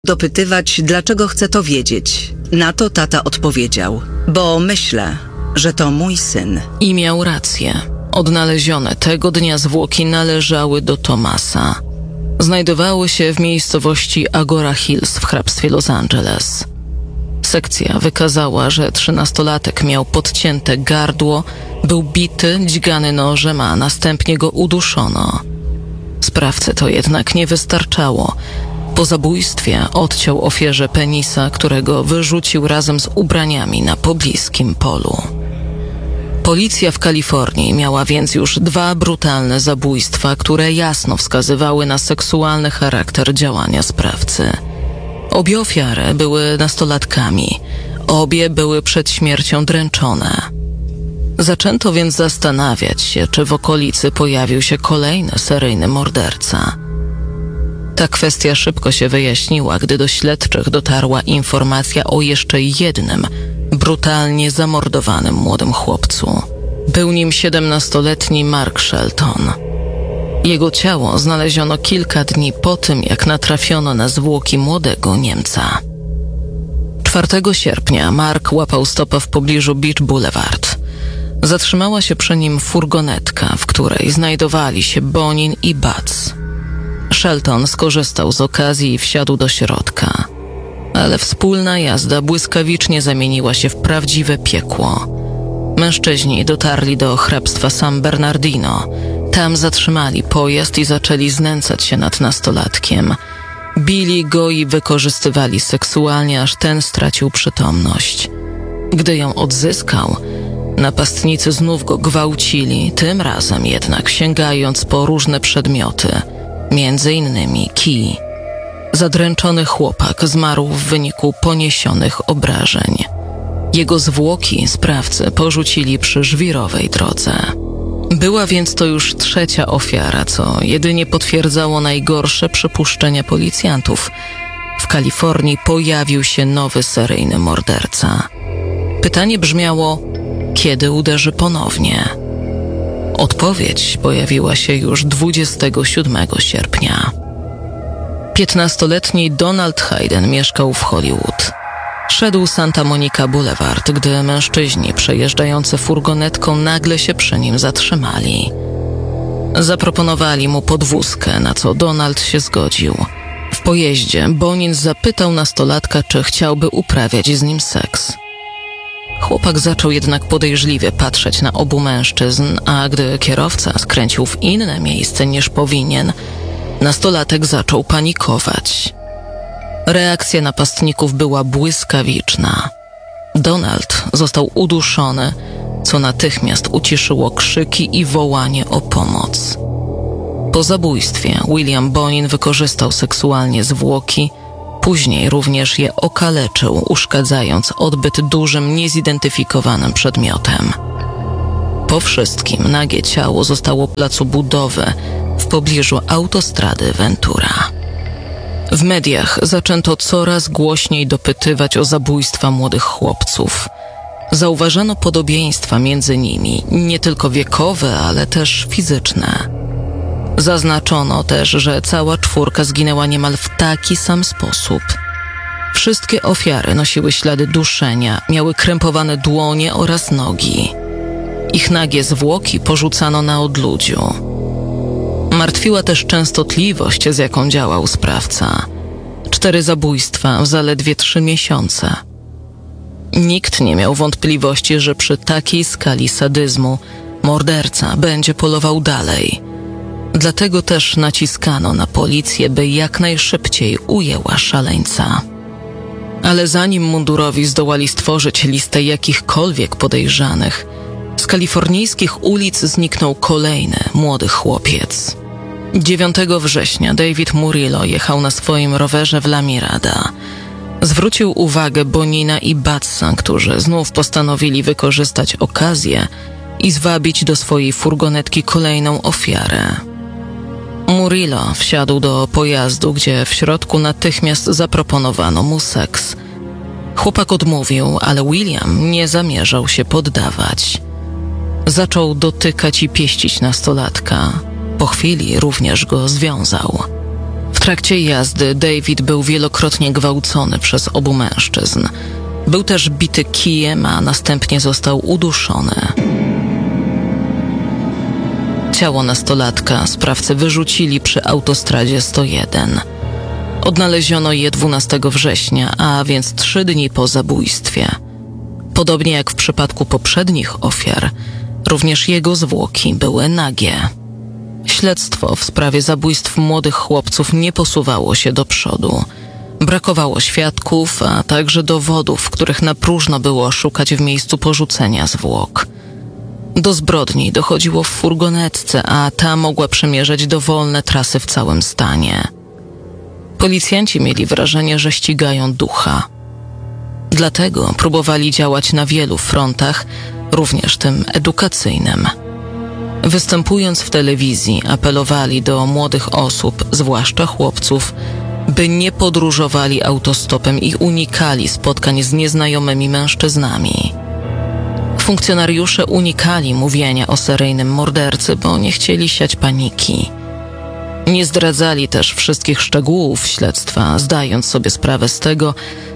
dopytywać, dlaczego chcę to wiedzieć. Na to tata odpowiedział: bo myślę, że to mój syn. I miał rację. Odnalezione tego dnia zwłoki należały do Thomasa. Znajdowały się w miejscowości Agora Hills w hrabstwie Los Angeles. Sekcja wykazała, że 13-latek miał podcięte gardło, był bity, dźgany nożem, a następnie go uduszono. Sprawcy to jednak nie wystarczało. Po zabójstwie odciął ofierze penisa, którego wyrzucił razem z ubraniami na pobliskim polu. Policja w Kalifornii miała więc już 2 brutalne zabójstwa, które jasno wskazywały na seksualny charakter działania sprawcy. Obie ofiary były nastolatkami, obie były przed śmiercią dręczone. Zaczęto więc zastanawiać się, czy w okolicy pojawił się kolejny seryjny morderca. Ta kwestia szybko się wyjaśniła, gdy do śledczych dotarła informacja o jeszcze jednym brutalnie zamordowanym młodym chłopcu. Był nim 17-letni Mark Shelton. Jego ciało znaleziono kilka dni po tym, jak natrafiono na zwłoki młodego Niemca. 4 sierpnia Mark łapał stopa w pobliżu Beach Boulevard. Zatrzymała się przy nim furgonetka, w której znajdowali się Bonin i Butz. Shelton skorzystał z okazji i wsiadł do środka. Ale wspólna jazda błyskawicznie zamieniła się w prawdziwe piekło. Mężczyźni dotarli do hrabstwa San Bernardino. Tam zatrzymali pojazd i zaczęli znęcać się nad nastolatkiem. Bili go i wykorzystywali seksualnie, aż ten stracił przytomność. Gdy ją odzyskał, napastnicy znów go gwałcili, tym razem jednak sięgając po różne przedmioty, między innymi kij. Zadręczony chłopak zmarł w wyniku poniesionych obrażeń. Jego zwłoki sprawcy porzucili przy żwirowej drodze. Była więc to już 3. ofiara, co jedynie potwierdzało najgorsze przypuszczenia policjantów. W Kalifornii pojawił się nowy seryjny morderca. Pytanie brzmiało: kiedy uderzy ponownie? Odpowiedź pojawiła się już 27 sierpnia. 15-letni Donald Hayden mieszkał w Hollywood. Szedł Santa Monica Boulevard, gdy mężczyźni przejeżdżający furgonetką nagle się przy nim zatrzymali. Zaproponowali mu podwózkę, na co Donald się zgodził. W pojeździe Bonin zapytał nastolatka, czy chciałby uprawiać z nim seks. Chłopak zaczął jednak podejrzliwie patrzeć na obu mężczyzn, a gdy kierowca skręcił w inne miejsce niż powinien, nastolatek zaczął panikować. Reakcja napastników była błyskawiczna. Donald został uduszony, co natychmiast uciszyło krzyki i wołanie o pomoc. Po zabójstwie William Bonin wykorzystał seksualnie zwłoki, później również je okaleczył, uszkadzając odbyt dużym, niezidentyfikowanym przedmiotem. Po wszystkim nagie ciało zostało w placu budowy w pobliżu autostrady Ventura. W mediach zaczęto coraz głośniej dopytywać o zabójstwa młodych chłopców. Zauważano podobieństwa między nimi, nie tylko wiekowe, ale też fizyczne. Zaznaczono też, że cała 4 zginęła niemal w taki sam sposób. Wszystkie ofiary nosiły ślady duszenia, miały krępowane dłonie oraz nogi. Ich nagie zwłoki porzucano na odludziu. Martwiła też częstotliwość, z jaką działał sprawca. 4 zabójstwa w zaledwie 3 miesiące. Nikt nie miał wątpliwości, że przy takiej skali sadyzmu morderca będzie polował dalej. Dlatego też naciskano na policję, by jak najszybciej ujęła szaleńca. Ale zanim mundurowi zdołali stworzyć listę jakichkolwiek podejrzanych, z kalifornijskich ulic zniknął kolejny młody chłopiec. 9 września David Murillo jechał na swoim rowerze w La Mirada. Zwrócił uwagę Bonina i Butza, którzy znów postanowili wykorzystać okazję i zwabić do swojej furgonetki kolejną ofiarę. Murillo wsiadł do pojazdu, gdzie w środku natychmiast zaproponowano mu seks. Chłopak odmówił, ale William nie zamierzał się poddawać. Zaczął dotykać i pieścić nastolatka. Po chwili również go związał. W trakcie jazdy David był wielokrotnie gwałcony przez obu mężczyzn. Był też bity kijem, a następnie został uduszony. Ciało nastolatka sprawcy wyrzucili przy autostradzie 101. Odnaleziono je 12 września, a więc 3 dni po zabójstwie. Podobnie jak w przypadku poprzednich ofiar, również jego zwłoki były nagie. Śledztwo w sprawie zabójstw młodych chłopców nie posuwało się do przodu. Brakowało świadków, a także dowodów, których na próżno było szukać w miejscu porzucenia zwłok. Do zbrodni dochodziło w furgonetce, a ta mogła przemierzać dowolne trasy w całym stanie. Policjanci mieli wrażenie, że ścigają ducha. Dlatego próbowali działać na wielu frontach, również tym edukacyjnym. Występując w telewizji, apelowali do młodych osób, zwłaszcza chłopców, by nie podróżowali autostopem i unikali spotkań z nieznajomymi mężczyznami. Funkcjonariusze unikali mówienia o seryjnym mordercy, bo nie chcieli siać paniki. Nie zdradzali też wszystkich szczegółów śledztwa, zdając sobie sprawę z tego,